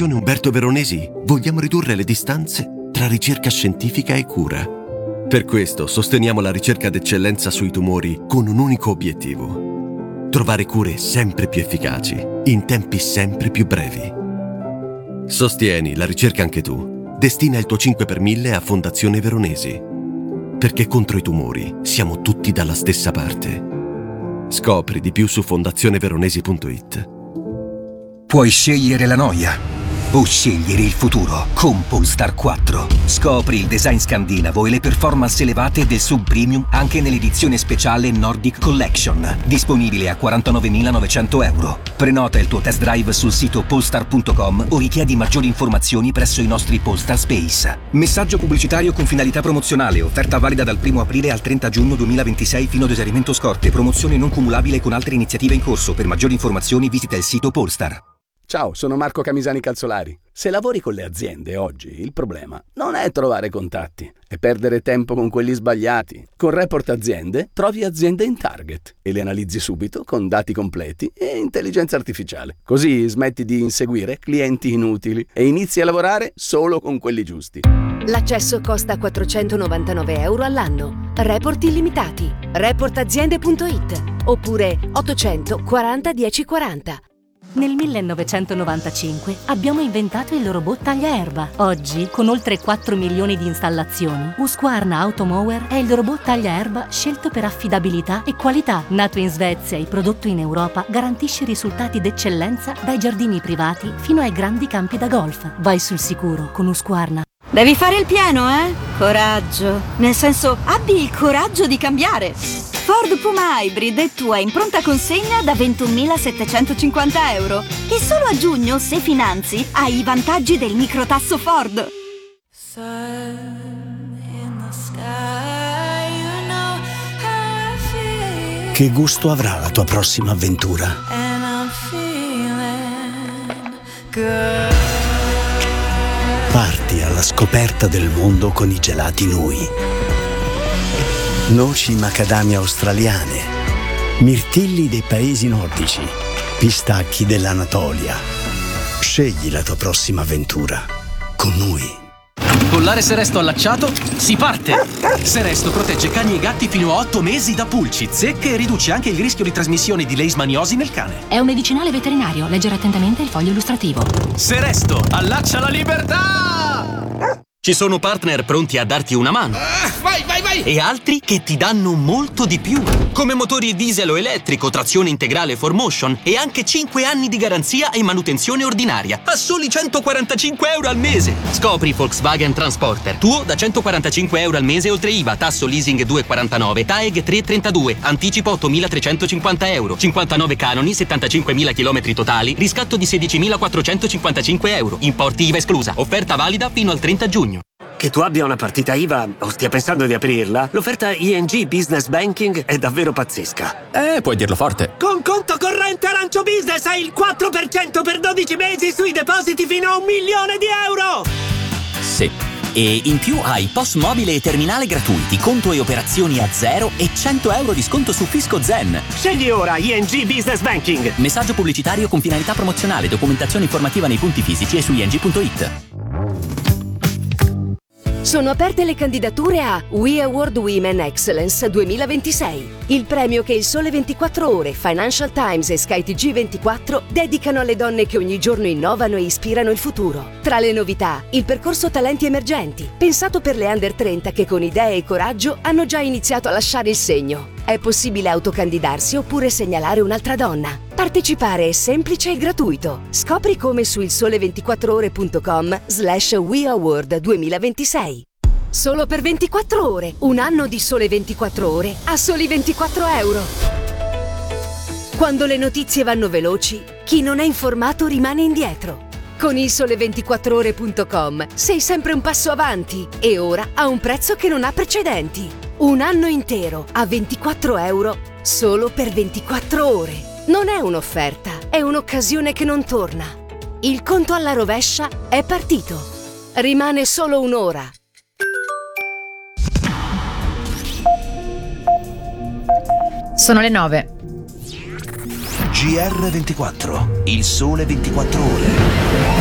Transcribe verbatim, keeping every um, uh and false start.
Fondazione Umberto Veronesi vogliamo ridurre le distanze tra ricerca scientifica e cura. Per questo sosteniamo la ricerca d'eccellenza sui tumori con un unico obiettivo: trovare cure sempre più efficaci, in tempi sempre più brevi. Sostieni la ricerca anche tu. Destina il tuo cinque per mille a Fondazione Veronesi. Perché contro i tumori siamo tutti dalla stessa parte. Scopri di più su fondazione veronesi punto it. Puoi scegliere la noia o scegliere il futuro con Polestar quattro. Scopri il design scandinavo e le performance elevate del sub premium anche nell'edizione speciale Nordic Collection, disponibile a quarantanovemilanovecento euro. Prenota il tuo test drive sul sito polestar punto com o richiedi maggiori informazioni presso i nostri Polestar Space. Messaggio pubblicitario con finalità promozionale. Offerta valida dal primo aprile al trenta giugno duemilaventisei fino ad esaurimento scorte. Promozione non cumulabile con altre iniziative in corso. Per maggiori informazioni visita il sito Polestar. Ciao, sono Marco Camisani Calzolari. Se lavori con le aziende oggi, il problema non è trovare contatti, è perdere tempo con quelli sbagliati. Con Report Aziende trovi aziende in target e le analizzi subito con dati completi e intelligenza artificiale. Così smetti di inseguire clienti inutili e inizi a lavorare solo con quelli giusti. L'accesso costa quattrocentonovantanove euro all'anno. Report illimitati. report aziende punto it oppure ottocento quaranta dieci quaranta. Nel millenovecentonovantacinque abbiamo inventato il robot tagliaerba. Oggi, con oltre quattro milioni di installazioni, Husqvarna Automower è il robot tagliaerba scelto per affidabilità e qualità. Nato in Svezia e prodotto in Europa, garantisce risultati d'eccellenza dai giardini privati fino ai grandi campi da golf. Vai sul sicuro con Husqvarna. Devi fare il pieno, eh? Coraggio. Nel senso, abbi il coraggio di cambiare. Ford Puma Hybrid è tua in pronta consegna da ventunomilasettecentocinquanta euro. E solo a giugno, se finanzi, hai i vantaggi del microtasso Ford. Che gusto avrà la tua prossima avventura? Parti alla scoperta del mondo con i gelati Nui. Noci macadamia australiane, mirtilli dei paesi nordici, pistacchi dell'Anatolia. Scegli la tua prossima avventura con Nui. Collare Seresto allacciato, si parte! Seresto protegge cani e gatti fino a otto mesi da pulci, zecche e riduce anche il rischio di trasmissione di leishmaniosi nel cane. È un medicinale veterinario, leggere attentamente il foglio illustrativo. Seresto, allaccia la libertà! Ci sono partner pronti a darti una mano. Uh, vai, vai, vai! E altri che ti danno molto di più. Come motori diesel o elettrico, trazione integrale four motion e anche cinque anni di garanzia e manutenzione ordinaria. A soli centoquarantacinque euro al mese. Scopri Volkswagen Transporter. Tuo da centoquarantacinque euro al mese oltre I V A, tasso leasing due virgola quarantanove, T A E G tre virgola trentadue, anticipo ottomilatrecentocinquanta euro, cinquantanove canoni, settantacinquemila chilometri totali, riscatto di sedicimilaquattrocentocinquantacinque euro, importi I V A esclusa. Offerta valida fino al trenta giugno. Che tu abbia una partita I V A o stia pensando di aprirla, l'offerta I N G Business Banking è davvero pazzesca. Eh, puoi dirlo forte. Con conto corrente Arancio Business hai il quattro per cento per dodici mesi sui depositi fino a un milione di euro! Sì. E in più hai P O S mobile e terminale gratuiti, conto e operazioni a zero e cento euro di sconto su Fisco Zen. Scegli ora I N G Business Banking. Messaggio pubblicitario con finalità promozionale, documentazione informativa nei punti fisici e su i n g punto it. Sono aperte le candidature a We Award Women Excellence duemilaventisei, il premio che il Sole ventiquattro Ore, Financial Times e Sky T G ventiquattro dedicano alle donne che ogni giorno innovano e ispirano il futuro. Tra le novità, il percorso Talenti Emergenti, pensato per le under trenta che con idee e coraggio hanno già iniziato a lasciare il segno. È possibile autocandidarsi oppure segnalare un'altra donna. Partecipare è semplice e gratuito. Scopri come su il sole ventiquattro ore punto com slash We Award duemilaventisei. Solo per ventiquattro ore, un anno di Sole ventiquattro Ore a soli ventiquattro euro. Quando le notizie vanno veloci, chi non è informato rimane indietro. Con il sole ventiquattro ore punto com sei sempre un passo avanti e ora a un prezzo che non ha precedenti. Un anno intero a ventiquattro euro solo per ventiquattro ore. Non è un'offerta, è un'occasione che non torna. Il conto alla rovescia è partito. Rimane solo un'ora. Sono le nove. G R ventiquattro, il sole ventiquattro ore.